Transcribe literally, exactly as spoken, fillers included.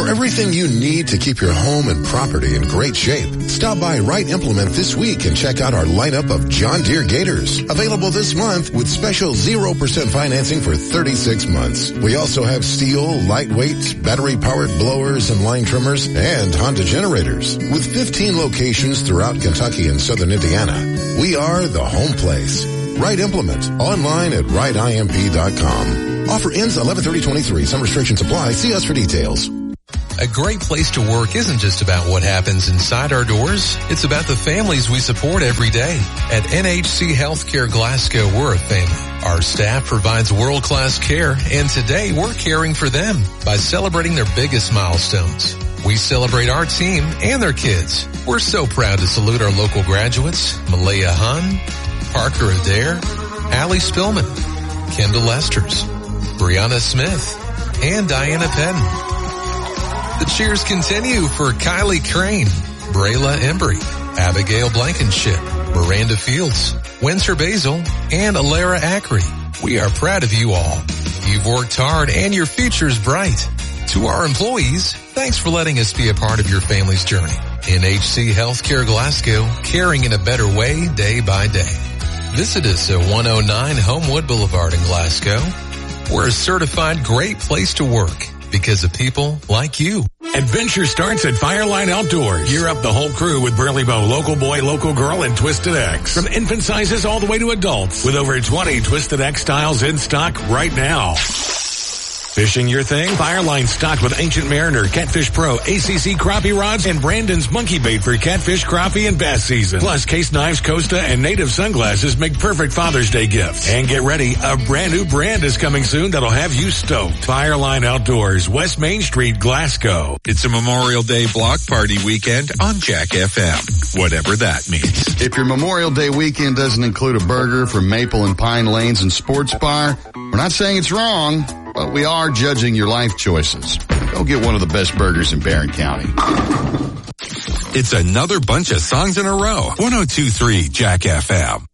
everything you need to keep your home and property in great shape, stop by Wright Implement this week and check out our lineup of John Deere Gators. Available this month with special zero percent financing for thirty-six months. We also have Steel, lightweight, battery-powered blowers and line trimmers, and Honda generators. With fifteen locations throughout Kentucky and southern Indiana, we are the home place. Wright Implement. Online at wright I M P dot com. Offer ends eleven thirty twenty-three. Some restrictions apply. See us for details. A great place to work isn't just about what happens inside our doors. It's about the families we support every day. At N H C Healthcare Glasgow, we're a family. Our staff provides world-class care, and today we're caring for them by celebrating their biggest milestones. We celebrate our team and their kids. We're so proud to salute our local graduates, Malaya Hun, Parker Adair, Allie Spillman, Kendall Lesters, Brianna Smith, and Diana Penn. The cheers continue for Kylie Crane, Brayla Embry, Abigail Blankenship, Miranda Fields, Winter Basil, and Alara Ackery. We are proud of you all. You've worked hard and your future's bright. To our employees, thanks for letting us be a part of your family's journey. N H C Healthcare Glasgow, caring in a better way day by day. Visit us at one oh nine Homewood Boulevard in Glasgow. We're a certified great place to work because of people like you. Adventure starts at Fireline Outdoors. Gear up the whole crew with Burley Bow, Local Boy, Local Girl, and Twisted X. From infant sizes all the way to adults. With over twenty Twisted X styles in stock right now. Fishing your thing? Fireline stocked with Ancient Mariner, Catfish Pro, A C C crappie rods, and Brandon's Monkey Bait for catfish, crappie, and bass season. Plus, case knives, Costa, and native sunglasses make perfect Father's Day gifts. And get ready, a brand new brand is coming soon that'll have you stoked. Fireline Outdoors, West Main Street, Glasgow. It's a Memorial Day block party weekend on Jack F M, whatever that means. If your Memorial Day weekend doesn't include a burger from Maple and Pine Lanes and Sports Bar, we're not saying it's wrong, but we are judging your life choices. Go get one of the best burgers in Barron County. It's another bunch of songs in a row. one oh two point three Jack F M.